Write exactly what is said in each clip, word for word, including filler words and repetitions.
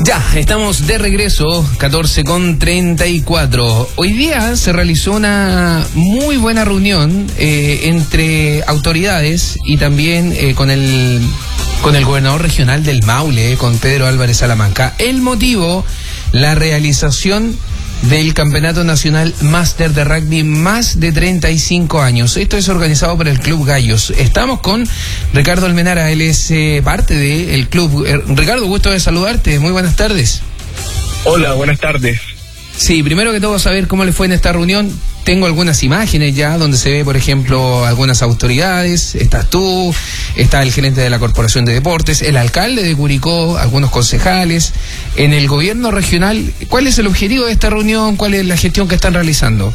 Ya, estamos de regreso, catorce con treinta y cuatro. Hoy día se realizó una muy buena reunión eh, entre autoridades y también eh, con el con el gobernador regional del Maule, eh, con Pedro Álvarez Salamanca. El motivo, la realización del Campeonato Nacional Máster de Rugby más de treinta y cinco años. Esto es organizado por el Club Gallos. Estamos con Ricardo Almenara, él es eh, parte del club. Eh, Ricardo, gusto de saludarte, muy buenas tardes. Hola, buenas tardes. Sí, primero que todo saber cómo le fue en esta reunión. Tengo algunas imágenes ya donde se ve, por ejemplo, algunas autoridades. Estás tú, está el gerente de la Corporación de Deportes, el alcalde de Curicó, algunos concejales. En el gobierno regional, ¿cuál es el objetivo de esta reunión? ¿Cuál es la gestión que están realizando?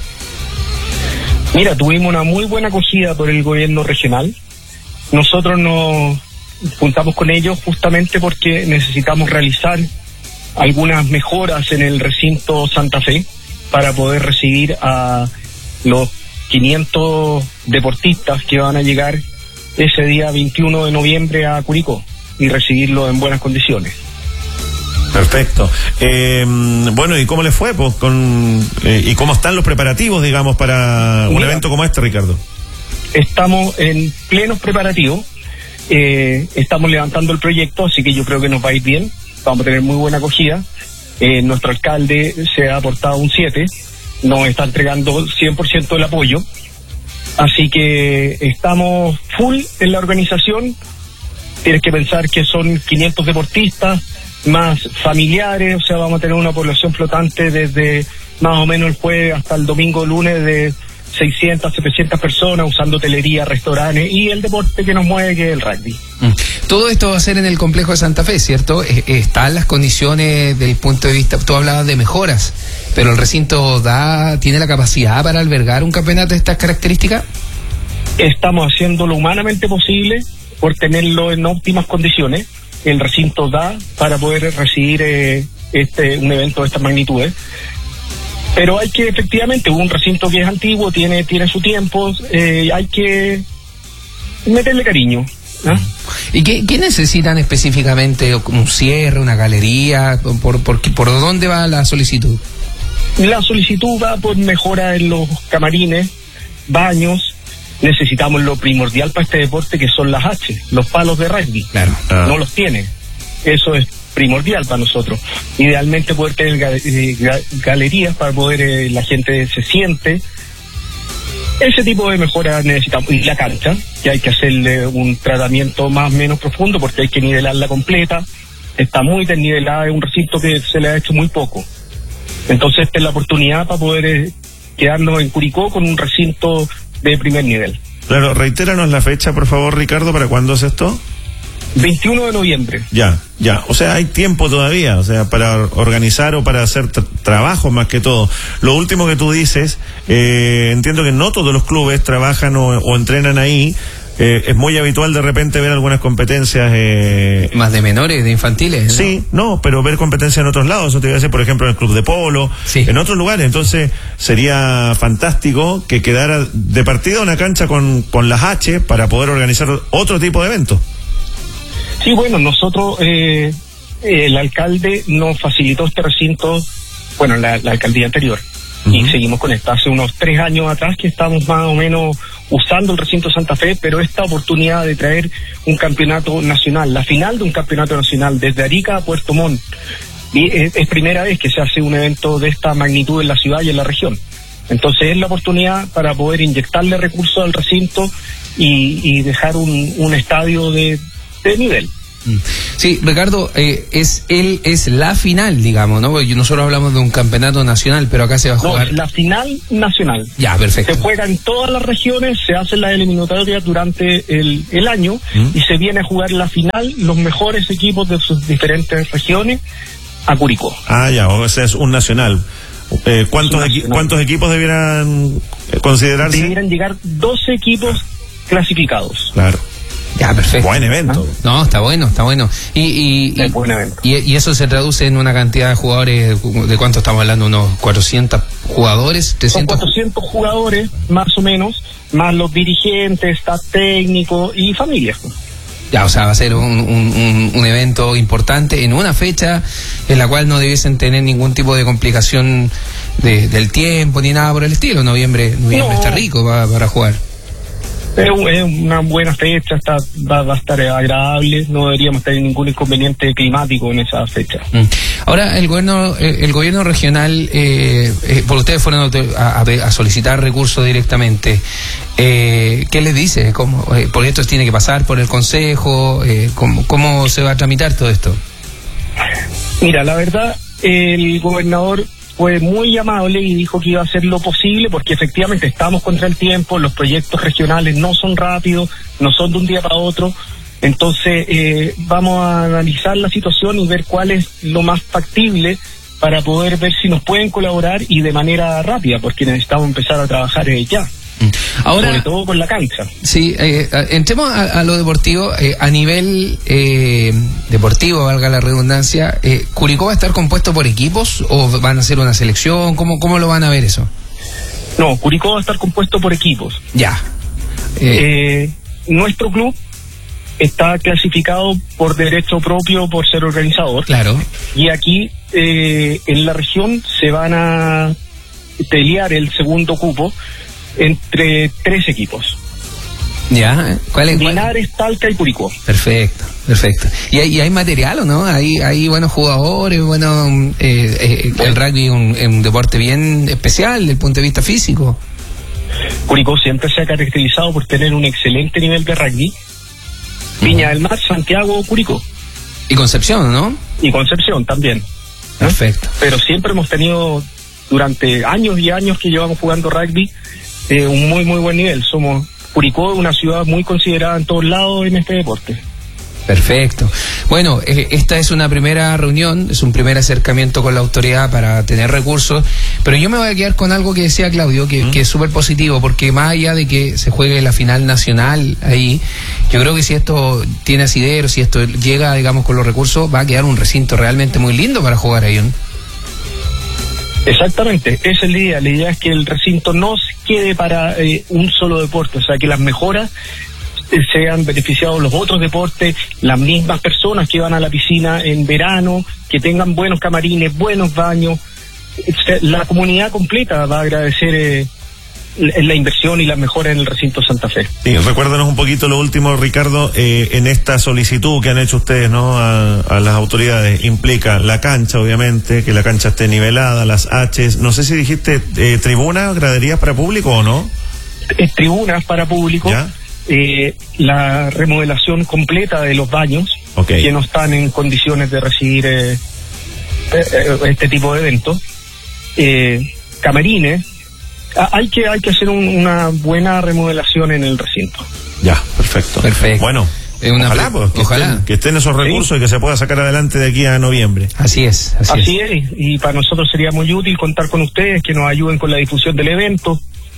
Mira, tuvimos una muy buena acogida por el gobierno regional. Nosotros nos juntamos con ellos justamente porque necesitamos realizar algunas mejoras en el recinto Santa Fe para poder recibir a los quinientos deportistas que van a llegar ese día veintiuno de noviembre a Curicó y recibirlo en buenas condiciones. Perfecto. Eh, bueno, ¿y cómo le fue? Pues, con, eh, ¿Y cómo están los preparativos, digamos, para un Mira, evento como este, Ricardo? Estamos en plenos preparativos. Eh, estamos levantando el proyecto, así que yo creo que nos va a ir bien. Vamos a tener muy buena acogida. Eh, nuestro alcalde se ha aportado un siete, nos está entregando cien por ciento del apoyo, así que estamos full en la organización. Tienes que pensar que son quinientos deportistas, más familiares, o sea, vamos a tener una población flotante desde más o menos el jueves hasta el domingo, lunes, de seiscientas, setecientas personas, usando hotelería, restaurantes y el deporte que nos mueve, que es el rugby. Mm. Todo esto va a ser en el complejo de Santa Fe, ¿cierto? Están las condiciones del punto de vista, tú hablabas de mejoras, pero el recinto da tiene la capacidad para albergar un campeonato de estas características. Estamos haciendo lo humanamente posible por tenerlo en óptimas condiciones. El recinto da para poder recibir eh, este un evento de estas magnitudes. Pero hay que, efectivamente, un recinto que es antiguo, tiene tiene su tiempo, eh, hay que meterle cariño. ¿Ah? ¿Y qué, qué necesitan específicamente? ¿Un cierre, una galería? ¿Por, por, por dónde va la solicitud? La solicitud va por mejora en los camarines, baños. Necesitamos lo primordial para este deporte, que son las H, los palos de rugby. Claro. Ah. No los tiene. Eso es primordial para nosotros. Idealmente poder tener gal- gal- galerías para poder eh, la gente se siente. Ese tipo de mejoras necesitamos. Y la cancha, que hay que hacerle un tratamiento más o menos profundo porque hay que nivelarla completa. Está muy desnivelada, es un recinto que se le ha hecho muy poco. Entonces esta es la oportunidad para poder eh, quedarnos en Curicó con un recinto de primer nivel. Claro, reitéranos la fecha, por favor, Ricardo, ¿para cuándo es esto? veintiuno de noviembre. Ya, ya, o sea, hay tiempo todavía, o sea, para organizar o para hacer tra- trabajo más que todo. Lo último que tú dices, eh, entiendo que no todos los clubes trabajan o, o entrenan ahí. Eh, es muy habitual de repente ver algunas competencias eh, más de menores, de infantiles, ¿no? Sí, no, pero ver competencias en otros lados. Eso te iba a decir, por ejemplo, en el club de polo, sí, en otros lugares. Entonces sería fantástico que quedara de partida una cancha con, con las H para poder organizar otro tipo de eventos. Sí, bueno, nosotros, eh, el alcalde nos facilitó este recinto, bueno, la, la alcaldía anterior, uh-huh. y seguimos con esto. Hace unos tres años atrás que estamos más o menos usando el recinto Santa Fe, pero esta oportunidad de traer un campeonato nacional, la final de un campeonato nacional desde Arica a Puerto Montt, y es, es primera vez que se hace un evento de esta magnitud en la ciudad y en la región. Entonces es la oportunidad para poder inyectarle recursos al recinto y, y dejar un, un estadio de de nivel. Sí, Ricardo, eh, es él es la final, digamos, ¿no? Porque nosotros hablamos de un campeonato nacional, pero acá se va a jugar. No, la final nacional. Ya, perfecto. Se juega en todas las regiones, se hacen las eliminatorias durante el, el año ¿Mm? y se viene a jugar la final los mejores equipos de sus diferentes regiones a Curicó. Ah, ya, o sea, es un nacional. Eh, ¿cuántos, equi- ¿Cuántos equipos debieran considerarse? Debieran llegar doce equipos clasificados. Claro. Ya, perfecto. Buen evento. ¿Ah? No, está bueno, está bueno. Y y, y, buen evento. y y eso se traduce en una cantidad de jugadores, ¿de cuánto estamos hablando? ¿Unos cuatrocientos jugadores? trescientos Son cuatrocientos jugadores, más o menos, más los dirigentes, staff técnico y familias. Ya, o sea, va a ser un, un, un, un evento importante en una fecha en la cual no debiesen tener ningún tipo de complicación de, del tiempo ni nada por el estilo. Noviembre, noviembre no. Está rico para, para jugar. Es una buena fecha, está, va, va a estar agradable, no deberíamos tener ningún inconveniente climático en esa fecha. Mm. Ahora, el gobierno el gobierno regional, eh, eh, por ustedes fueron a, a solicitar recursos directamente, eh, ¿qué les dice? ¿Cómo, eh, porque esto tiene que pasar por el Consejo? Eh, ¿cómo, ¿Cómo se va a tramitar todo esto? Mira, la verdad, el gobernador fue muy amable y dijo que iba a hacer lo posible porque efectivamente estamos contra el tiempo, los proyectos regionales no son rápidos, no son de un día para otro, entonces eh, vamos a analizar la situación y ver cuál es lo más factible para poder ver si nos pueden colaborar y de manera rápida, porque necesitamos empezar a trabajar eh, ya. Ahora, sobre todo con la cancha. Sí, eh, entremos a, a lo deportivo. Eh, a nivel eh, deportivo, valga la redundancia, eh, ¿Curicó va a estar compuesto por equipos o van a hacer una selección? ¿Cómo, cómo lo van a ver eso? No, Curicó va a estar compuesto por equipos. Ya. Eh, eh, nuestro club está clasificado por derecho propio por ser organizador. Claro. Y aquí eh, en la región se van a pelear el segundo cupo entre tres equipos. Ya, ¿cuál es? Linares, Talca y Curicó. Perfecto, perfecto. ¿Y hay, y hay material o no? ¿Hay, hay buenos jugadores? Bueno, eh, eh, el rugby es un, un deporte bien especial desde el punto de vista físico. Curicó siempre se ha caracterizado por tener un excelente nivel de rugby. Viña del Mar, Santiago, Curicó. Y Concepción, ¿no? Y Concepción también. ¿no? Perfecto. Pero siempre hemos tenido, durante años y años que llevamos jugando rugby, Eh, un muy muy buen nivel. Somos Curicó, una ciudad muy considerada en todos lados en este deporte. Perfecto. Bueno, eh, esta es una primera reunión, es un primer acercamiento con la autoridad para tener recursos, pero yo me voy a quedar con algo que decía Claudio, que, ¿Mm? que es súper positivo, porque más allá de que se juegue la final nacional ahí, yo creo que si esto tiene asidero, si esto llega, digamos, con los recursos, va a quedar un recinto realmente muy lindo para jugar ahí, ¿no? Exactamente, esa es la idea. La idea es que el recinto no se quede para eh, un solo deporte, o sea, que las mejoras eh, sean beneficiados los otros deportes, las mismas personas que van a la piscina en verano, que tengan buenos camarines, buenos baños. La comunidad completa va a agradecer eh, la inversión y la mejora en el recinto Santa Fe. Sí, recuérdanos un poquito lo último, Ricardo, eh, en esta solicitud que han hecho ustedes, ¿no? A, a las autoridades, implica la cancha, obviamente, que la cancha esté nivelada, las H's, no sé si dijiste eh, tribunas, graderías para público o no. Es tribunas para público, eh, la remodelación completa de los baños, okay, que no están en condiciones de recibir eh, eh, este tipo de eventos, eh, camarines. Hay que hay que hacer un, una buena remodelación en el recinto. Ya, perfecto. Perfecto. Bueno, una ojalá, pues, que, ojalá. Estén, que estén esos recursos, sí, y que se pueda sacar adelante de aquí a noviembre. Así es. Así, así es. es. Y para nosotros sería muy útil contar con ustedes, que nos ayuden con la difusión del evento.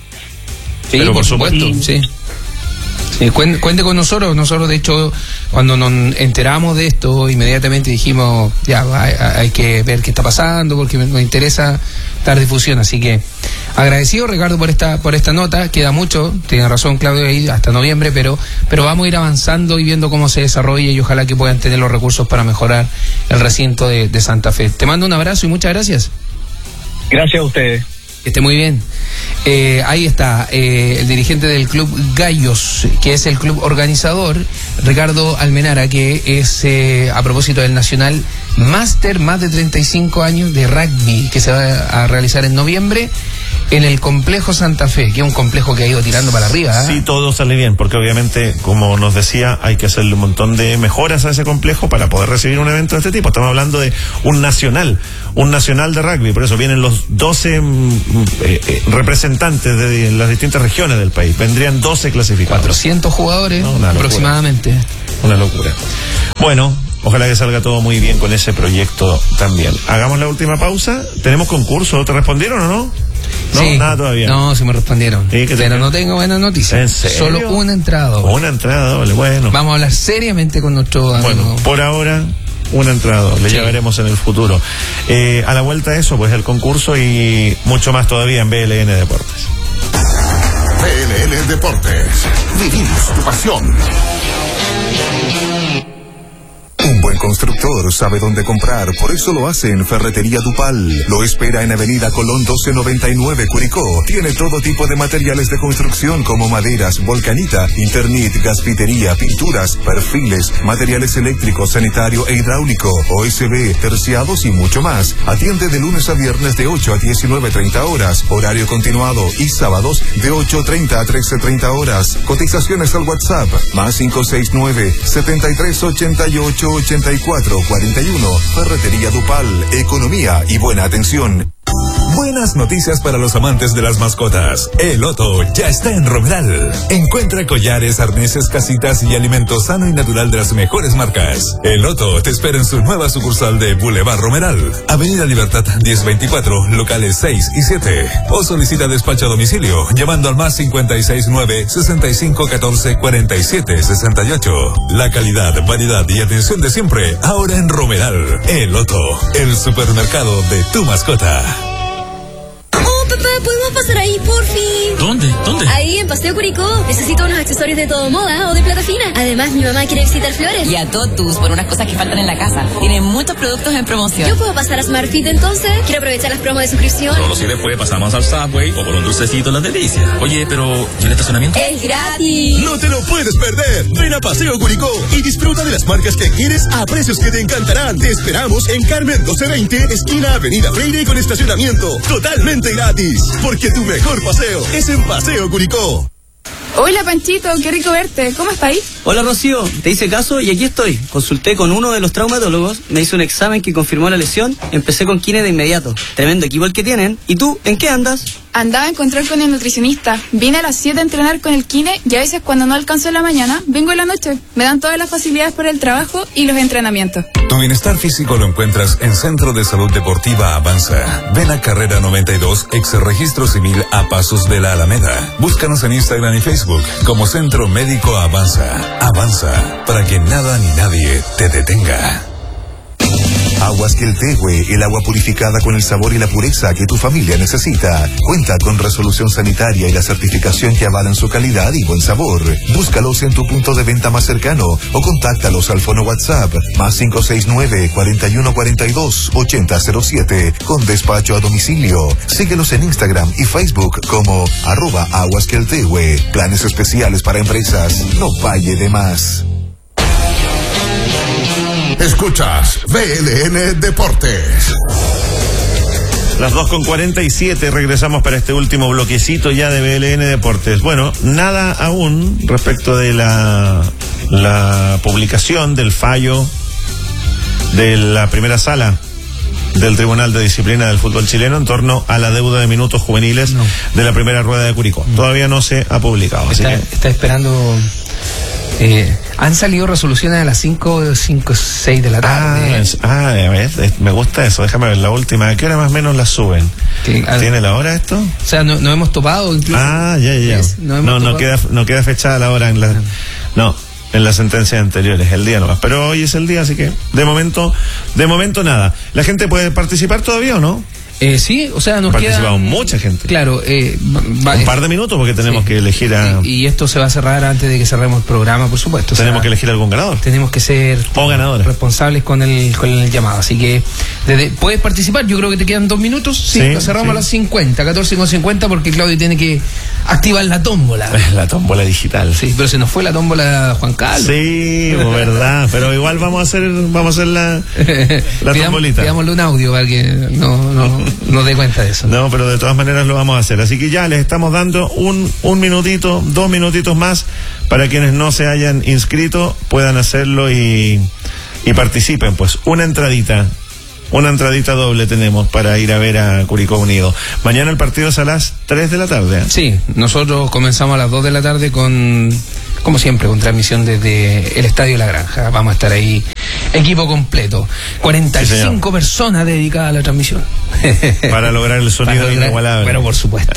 Sí, Pero por supuesto, y, sí. Sí, cuente, cuente con nosotros. Nosotros, de hecho, cuando nos enteramos de esto, inmediatamente dijimos, ya, hay, hay que ver qué está pasando, porque nos interesa dar difusión. Así que agradecido, Ricardo, por esta por esta nota. Queda mucho, tiene razón Claudio, ahí hasta noviembre, pero pero vamos a ir avanzando y viendo cómo se desarrolla, y ojalá que puedan tener los recursos para mejorar el recinto de, de Santa Fe. Te mando un abrazo y muchas gracias. Gracias a ustedes. Que esté muy bien. Eh, ahí está eh, el dirigente del Club Gallos, que es el club organizador, Ricardo Almenara, que es, eh, a propósito del Nacional Máster, más de treinta y cinco años de rugby, que se va a realizar en noviembre en el Complejo Santa Fe, que es un complejo que ha ido tirando para arriba, ¿eh? Sí, todo sale bien, porque obviamente, como nos decía, hay que hacerle un montón de mejoras a ese complejo para poder recibir un evento de este tipo. Estamos hablando de un nacional, un nacional de rugby, por eso vienen los doce eh, eh, representantes de las distintas regiones del país, vendrían doce clasificados. cuatrocientos jugadores, ¿no? Aproximadamente. Una locura. Bueno, ojalá que salga todo muy bien con ese proyecto también. Hagamos la última pausa. ¿Tenemos concurso? ¿Te respondieron o no? No, sí, nada todavía. No, sí me respondieron. ¿Sí? Pero tenga? No tengo buenas noticias. ¿En serio? Solo una entrada. Una entrada, vale, bueno. Vamos a hablar seriamente con nuestro amigo. Bueno, por ahora, una entrada. Le sí. llevaremos en el futuro. Eh, a la vuelta de eso, pues el concurso y mucho más todavía en B L N Deportes. B L N Deportes. Vivimos tu pasión. Un buen constructor sabe dónde comprar, por eso lo hace en Ferretería Dupal. Lo espera en Avenida Colón doce noventa y nueve, Curicó. Tiene todo tipo de materiales de construcción como maderas, volcanita, Internet, gasfitería, pinturas, perfiles, materiales eléctricos, sanitario e hidráulico, O S B, terciados y mucho más. Atiende de lunes a viernes de ocho a diecinueve treinta horas, horario continuado, y sábados de ocho treinta a trece treinta horas. Cotizaciones al WhatsApp, más cinco seis nueve, setenta y tres ochenta y ocho ochenta y cuatro cuarenta y uno. Ferretería Dupal, economía y buena atención. Buenas noticias para los amantes de las mascotas. El Otto ya está en Romeral. Encuentra collares, arneses, casitas y alimento sano y natural de las mejores marcas. El Otto te espera en su nueva sucursal de Boulevard Romeral, Avenida Libertad diez veinticuatro, locales seis y siete. O solicita despacho a domicilio llamando al más cincuenta y seis nueve, sesenta y cinco catorce, cuarenta y siete sesenta y ocho. La calidad, variedad y atención de siempre, ahora en Romeral. El Otto, el supermercado de tu mascota. Papá, ¿podemos pasar ahí, por fin? ¿Dónde? ¿Dónde? Ahí, en Paseo Curicó. Necesito unos accesorios de todo moda o de plata fina. Además, mi mamá quiere visitar Flores. Y a Totus por unas cosas que faltan en la casa. Tienen muchos productos en promoción. ¿Yo puedo pasar a SmartFit entonces? Quiero aprovechar las promos de suscripción. Solo si después pasamos al Subway o por un dulcecito en las delicias. Oye, pero ¿y el estacionamiento? ¡Es gratis! ¡No te lo puedes perder! Ven a Paseo Curicó y disfruta de las marcas que quieres a precios que te encantarán. Te esperamos en Carmen doce veinte, esquina Avenida Freire, con estacionamiento totalmente gratis. Porque tu mejor paseo es en Paseo Curicó. Hola Panchito, qué rico verte. ¿Cómo estáis? Hola Rocío, te hice caso y aquí estoy. Consulté con uno de los traumatólogos, me hizo un examen que confirmó la lesión, empecé con kine de inmediato. Tremendo equipo el que tienen. ¿Y tú, en qué andas? Andaba a encontrar con el nutricionista. Vine a las siete a entrenar con el kine y a veces cuando no alcanzo en la mañana, vengo en la noche. Me dan todas las facilidades para el trabajo y los entrenamientos. Tu bienestar físico lo encuentras en Centro de Salud Deportiva Avanza. Ven a Carrera noventa y dos, ex registro civil a pasos de la Alameda. Búscanos en Instagram y Facebook como Centro Médico Avanza. Avanza, para que nada ni nadie te detenga. Aguas Queltehue, el agua purificada con el sabor y la pureza que tu familia necesita. Cuenta con resolución sanitaria y la certificación que avalan su calidad y buen sabor. Búscalos en tu punto de venta más cercano o contáctalos al fono WhatsApp más cinco seis nueve, cuarenta y uno cuarenta y dos, ochenta cero siete con despacho a domicilio. Síguelos en Instagram y Facebook como arroba Aguas Queltehue. Planes especiales para empresas. No falle de más. Escuchas V L N Deportes. Las dos con cuarenta y siete, regresamos para este último bloquecito ya de V L N Deportes. Bueno, nada aún respecto de la, la publicación del fallo de la primera sala del Tribunal de Disciplina del Fútbol Chileno en torno a la deuda de minutos juveniles no. de la primera rueda de Curicó. No. Todavía no se ha publicado. Está, así que... está esperando... Eh, han salido resoluciones a las cinco, cinco, seis de la tarde. Ah, es, ah, a ver, es, me gusta eso. Déjame ver la última. ¿A qué hora más o menos la suben? ¿Qué, al... ¿Tiene la hora esto? O sea, no, no hemos topado incluso. Ah, ya, ya. Es, no, no, no queda, no queda fechada la hora en la. No, en las sentencias anteriores, el día nomás. Pero hoy es el día, así que de momento, de momento nada. ¿La gente puede participar todavía o no? Eh, sí, o sea, nos queda... Participado mucha gente. Claro. Eh, va, un par de minutos porque tenemos sí. que elegir a... Y, y esto se va a cerrar antes de que cerremos el programa, por supuesto. Tenemos o sea, que elegir algún ganador. Tenemos que ser... O ganadores. Responsables con el, con el llamado. Así que, desde, ¿puedes participar? Yo creo que te quedan dos minutos. Sí, sí cerramos sí. a las cincuenta, catorce con cincuenta, porque Claudio tiene que activar la tómbola. La tómbola digital. Sí, pero se nos fue la tómbola Juan Carlos. Sí, verdad. Pero igual vamos a hacer, vamos a hacer la, la tombolita. Pidámosle un audio para que no, no, no dé cuenta de eso. No, pero de todas maneras lo vamos a hacer. Así que ya les estamos dando un, un minutito, dos minutitos más para quienes no se hayan inscrito, puedan hacerlo y, y participen. Pues una entradita, una entradita doble tenemos para ir a ver a Curicó Unido. Mañana el partido es a las tres de la tarde. ¿eh? Sí, nosotros comenzamos a las dos de la tarde con, como siempre, con transmisión desde el Estadio La Granja. Vamos a estar ahí, equipo completo. cuarenta y cinco sí, personas dedicadas a la transmisión. Para lograr el sonido lograr, inigualable. Pero por supuesto.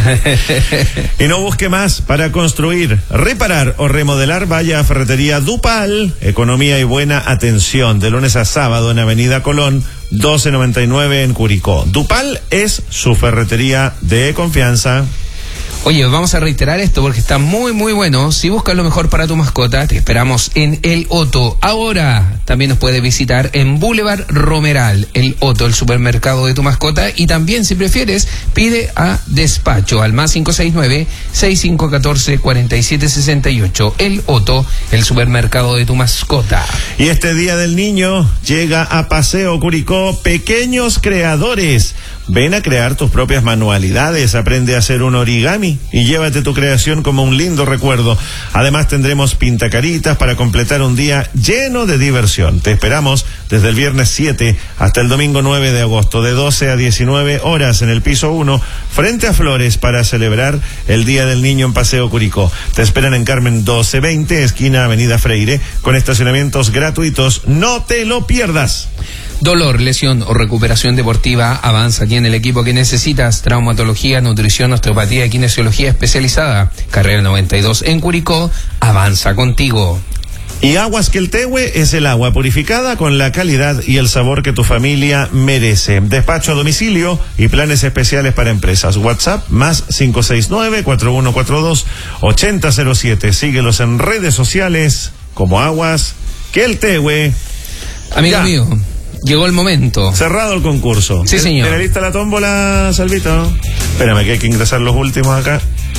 Y no busque más para construir, reparar o remodelar. Vaya a Ferretería Dupal. Economía y buena atención. De lunes a sábado en Avenida Colón doce noventa y nueve en Curicó. Dupal es su ferretería de confianza. Oye, vamos a reiterar esto porque está muy muy bueno. Si buscas lo mejor para tu mascota, te esperamos en El Otto. Ahora, también nos puedes visitar en Boulevard Romeral, el Otto, el supermercado de tu mascota. Y también, si prefieres, pide a despacho al más cinco seis nueve, seis cinco uno cuatro, cuatro siete seis ocho. El Otto, el supermercado de tu mascota. Y este Día del Niño llega a Paseo Curicó Pequeños Creadores. Ven a crear tus propias manualidades, aprende a hacer un origami y llévate tu creación como un lindo recuerdo. Además tendremos pintacaritas para completar un día lleno de diversión. Te esperamos desde el viernes siete hasta el domingo nueve de agosto, de doce a diecinueve horas en el piso uno, frente a Flores, para celebrar el Día del Niño en Paseo Curicó. Te esperan en Carmen doce veinte, esquina Avenida Freire, con estacionamientos gratuitos. No te lo pierdas. Dolor, lesión o recuperación deportiva, Avanza tiene el equipo que necesitas. Traumatología, nutrición, osteopatía y kinesiología especializada. Carrera noventa y dos en Curicó. Avanza contigo. Y Aguas Queltehue es el agua purificada con la calidad y el sabor que tu familia merece. Despacho a domicilio y planes especiales para empresas. WhatsApp más cinco seis nueve, cuatro uno cuatro dos, ocho cero cero siete. Síguelos en redes sociales como Aguas Queltehue. Amigo ya. mío, llegó el momento. Cerrado el concurso. Sí, señor. ¿Tiene lista la tómbola, Salvito? Espérame, que hay que ingresar los últimos acá.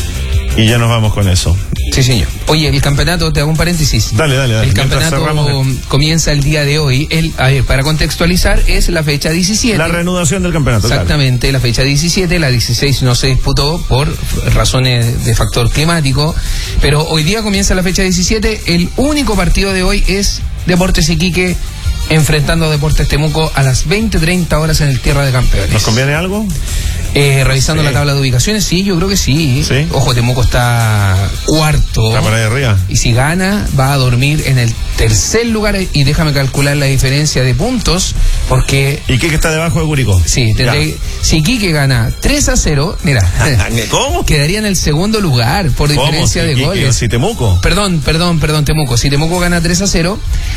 Y ya nos vamos con eso. Sí, señor. Oye, el campeonato, te hago un paréntesis. Dale, dale, dale. El campeonato el... comienza el día de hoy. El, a ver, para contextualizar, es la fecha diecisiete. La reanudación del campeonato. Exactamente, claro. La fecha diecisiete, la dieciséis no se disputó por razones de factor climático. Pero hoy día comienza la fecha diecisiete. El único partido de hoy es Deportes Iquique enfrentando a Deportes Temuco a las veinte treinta horas en el Tierra de Campeones. ¿Nos conviene algo? Eh, revisando sí. la tabla de ubicaciones, sí, yo creo que sí. ¿Sí? Ojo, Temuco está cuarto. Está por ahí arriba. Y si gana, va a dormir en el tercer lugar. Y déjame calcular la diferencia de puntos, porque... ¿Y Quique está debajo de Curicó? Sí, tendré... si Quique gana tres a cero, mira, ¿cómo? Quedaría en el segundo lugar por diferencia si de Quique, goles. Si Temuco. Perdón, perdón, perdón, Temuco. Si Temuco gana tres a cero,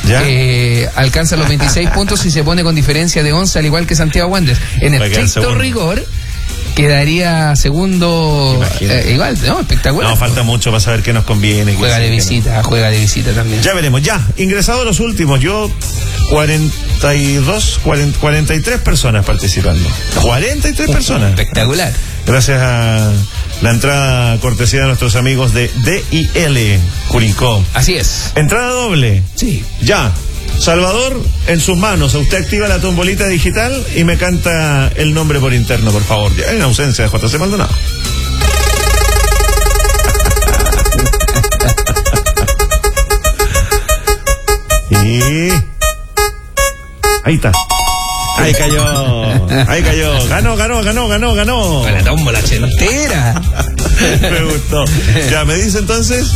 eh, alcanza los veintiséis puntos y se pone con diferencia de once, al igual que Santiago Wanderers. En estricto rigor, quedaría segundo. Eh, igual, no, espectacular. No, falta mucho para saber qué nos conviene. Juega de visita, no. juega de visita también. Ya veremos, ya. Ingresados los últimos, yo cuarenta y dos, cuarenta, cuarenta y tres personas participando. cuarenta y tres personas. Espectacular. Gracias a la entrada cortesía de nuestros amigos de D I L Curicó. Así es. Entrada doble. Sí. Ya. Salvador, en sus manos. Usted activa la tombolita digital y me canta el nombre por interno, por favor. Ya en ausencia de J C Maldonado. Y... ahí está. Ahí cayó. Ahí cayó. Ganó, ganó, ganó, ganó, ganó. Con la tómbola entera. Me gustó. Ya, me dice entonces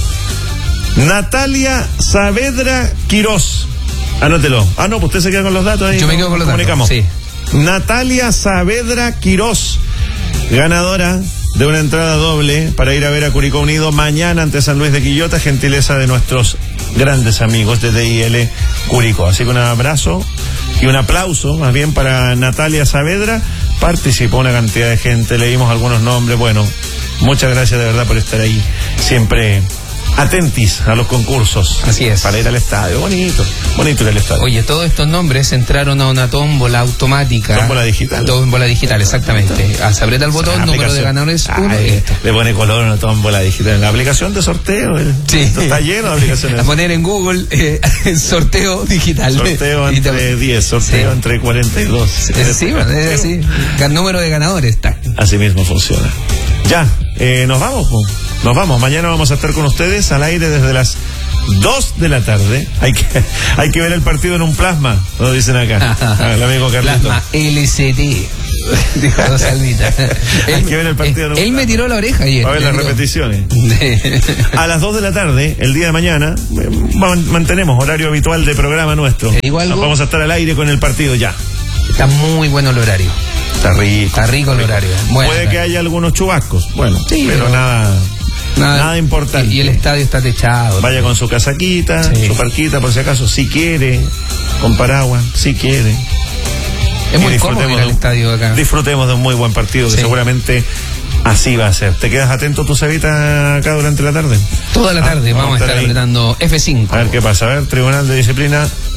Natalia Saavedra Quirós. Anótelo. Ah, no, pues usted se queda con los datos ahí. Yo me quedo con los comunicamos. datos. Sí. Natalia Saavedra Quirós, ganadora de una entrada doble para ir a ver a Curicó Unido mañana ante San Luis de Quillota, gentileza de nuestros grandes amigos de D I L Curicó. Así que un abrazo y un aplauso más bien para Natalia Saavedra. Participó una cantidad de gente, leímos algunos nombres. Bueno, muchas gracias de verdad por estar ahí siempre atentis a los concursos. Así es. Para ir al estadio. Bonito, bonito ir al estadio. Oye, todos estos nombres entraron a una tómbola automática. Tómbola digital. Tómbola digital, exactamente. Ah, se aprieta el botón, número de ganadores uno. Ay, le pone color a una tómbola digital. En la aplicación de sorteo. Sí. Esto está lleno de aplicaciones. A poner en Google eh, sorteo digital. Sorteo entre diez, sorteo sí. entre cuarenta y dos. Es, sí, bueno, es así. El número de ganadores está. Así mismo funciona. Ya, eh, nos vamos. Nos vamos. Mañana vamos a estar con ustedes al aire desde las dos de la tarde. Hay que, hay que ver el partido en un plasma, lo dicen acá. El amigo Carlito. Plasma L C D. Dijo Salvita. Hay que ver el partido en un Él plasma. Me tiró la oreja ayer. A ver las repeticiones. A las dos de la tarde, el día de mañana, mantenemos horario habitual de programa nuestro. Igual vamos a estar al aire con el partido ya. Está muy bueno el horario. Está rico. Está rico el horario. Bueno, puede que haya algunos chubascos. Bueno, sí, pero, pero nada... Nada, nada importante. Y el estadio está techado. Vaya con su casaquita, sí. su parquita, por si acaso, si quiere, con paraguas, si quiere. Es muy cómodo ir al estadio acá. Disfrutemos de un muy buen partido, que sí. seguramente así va a ser. ¿Te quedas atento tu Cevita acá durante la tarde? Toda la tarde ah, vamos, vamos a estar apretando F cinco. A ver qué pasa. A ver, Tribunal de Disciplina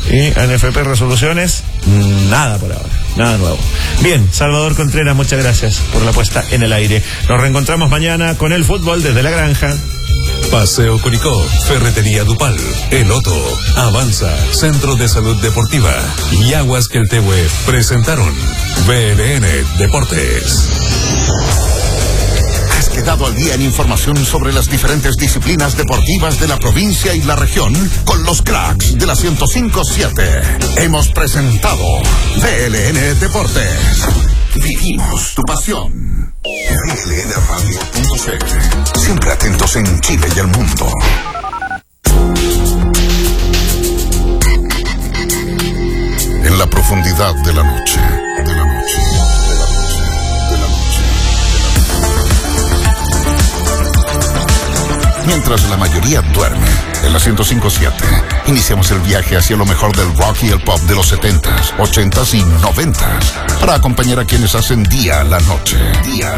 Y N F P Resoluciones, nada por ahora, nada nuevo. Bien, Salvador Contreras, muchas gracias por la puesta en el aire. Nos reencontramos mañana con el fútbol desde la granja. Paseo Curicó, Ferretería Dupal, El Otto, Avanza, Centro de Salud Deportiva y Aguas Queltehue presentaron B L N Deportes. Has quedado al día en información sobre las diferentes disciplinas deportivas de la provincia y la región con los cracks de la ciento cinco siete. Hemos presentado B L N Deportes. Vivimos tu pasión. B L N radio punto c l. Siempre atentos en Chile y el mundo. En la profundidad de la noche. De la noche. De la noche. De la noche. Mientras la mayoría duerme, en la ciento cinco siete, iniciamos el viaje hacia lo mejor del rock y el pop de los setentas, ochentas y noventas, para acompañar a quienes hacen día a la noche. Día